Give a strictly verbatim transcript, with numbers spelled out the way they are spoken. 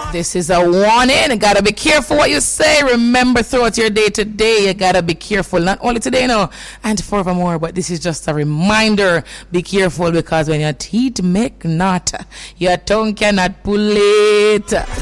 This is a warning. You gotta be careful what you say. Remember, throughout your day to day, you gotta be careful. Not only today, no, and forevermore. But this is just a reminder. Be careful, because when your teeth make not, your tongue cannot pull it.